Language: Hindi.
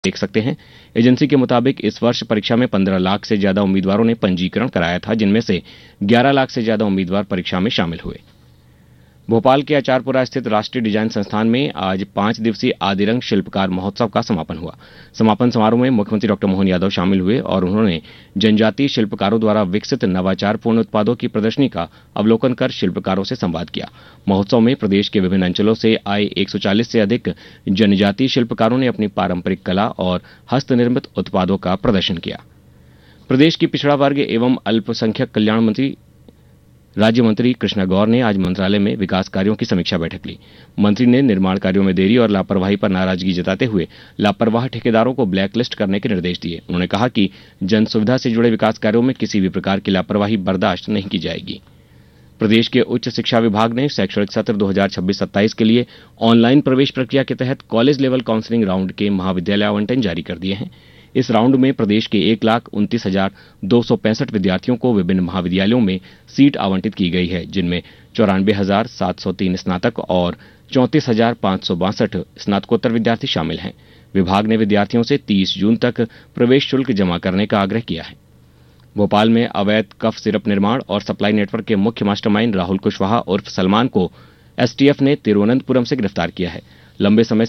देख सकते हैं। एजेंसी के मुताबिक इस वर्ष परीक्षा में 15 लाख से ज्यादा उम्मीदवारों ने पंजीकरण कराया था, जिनमें से 11 लाख से ज्यादा उम्मीदवार परीक्षा में शामिल हुए। भोपाल के आचारपुरा स्थित राष्ट्रीय डिजाइन संस्थान में आज 5 दिवसीय आदिरंग शिल्पकार महोत्सव का समापन हुआ। समापन समारोह में मुख्यमंत्री डॉक्टर मोहन यादव शामिल हुए और उन्होंने जनजातीय शिल्पकारों द्वारा विकसित नवाचारपूर्ण उत्पादों की प्रदर्शनी का अवलोकन कर शिल्पकारों से संवाद किया। महोत्सव में प्रदेश के विभिन्न अंचलों से आए 140 से अधिक जनजातीय शिल्पकारों ने अपनी पारंपरिक कला और हस्तनिर्मित उत्पादों का प्रदर्शन किया। प्रदेश की पिछड़ा वर्ग एवं अल्पसंख्यक कल्याण मंत्री राज्य मंत्री कृष्णा गौर ने आज मंत्रालय में विकास कार्यों की समीक्षा बैठक ली। मंत्री ने निर्माण कार्यों में देरी और लापरवाही पर नाराजगी जताते हुए लापरवाह ठेकेदारों को ब्लैकलिस्ट करने के निर्देश दिए। उन्होंने कहा कि जन सुविधा से जुड़े विकास कार्यों में किसी भी प्रकार की लापरवाही बर्दाश्त नहीं की जाएगी। प्रदेश के उच्च शिक्षा विभाग ने शैक्षणिक सत्र 2026-27 के लिए ऑनलाइन प्रवेश प्रक्रिया के तहत कॉलेज लेवल काउंसलिंग राउंड के महाविद्यालय आवंटन जारी कर दिए हैं। इस राउंड में प्रदेश के 1,29,265 विद्यार्थियों को विभिन्न महाविद्यालयों में सीट आवंटित की गई है, जिनमें 94,703 स्नातक और 34,562 स्नातकोत्तर विद्यार्थी शामिल हैं। विभाग ने विद्यार्थियों से 30 जून तक प्रवेश शुल्क जमा करने का आग्रह किया है। भोपाल में अवैध कफ सिरप निर्माण और सप्लाई नेटवर्क के मुख्य मास्टरमाइंड राहुल कुशवाहा उर्फ सलमान को एसटीएफ ने तिरुवनंतपुरम से गिरफ्तार किया है। लंबे समय